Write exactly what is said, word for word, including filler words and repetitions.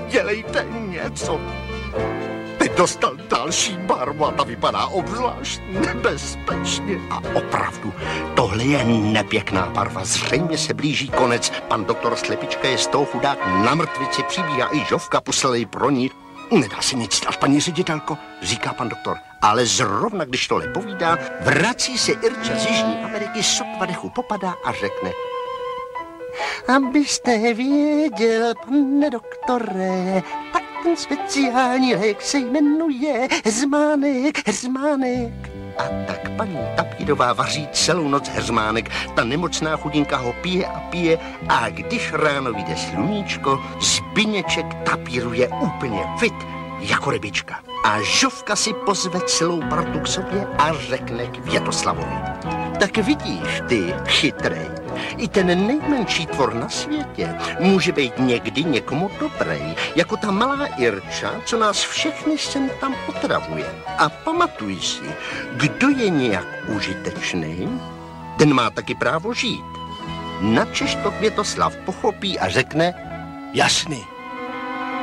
dělejte něco. Teď dostal další barvu a ta vypadá obzvlášť nebezpečně. A opravdu, tohle je nepěkná barva. Zřejmě se blíží konec. Pan doktor Slepička je z toho chudák na mrtvici, přibíhá i Žovka, poslal jej pro ní. Nedá se nic dát, paní ředitelko, říká pan doktor. Ale zrovna, když tohle povídá, vrací se Irča z Jižní Ameriky, sotva dechu popadá a řekne: abyste věděl, pane doktore, tak ten speciální lék se jmenuje heřmánek, heřmánek. A tak paní Tapírová vaří celou noc heřmánek, ta nemocná chudinka ho pije a pije a když ráno vyjde sluníčko, Zbyněček tapíruje úplně fit jako rybička. A Žovka si pozve celou partu k sobě a řekne Květoslavovi: tak vidíš ty, chytrej, i ten nejmenší tvor na světě může být někdy někomu dobrý, jako ta malá Irča, co nás všechny sem tam otravuje. A pamatuj si, kdo je nějak užitečný, ten má taky právo žít. Načež to Květoslav pochopí a řekne: jasný.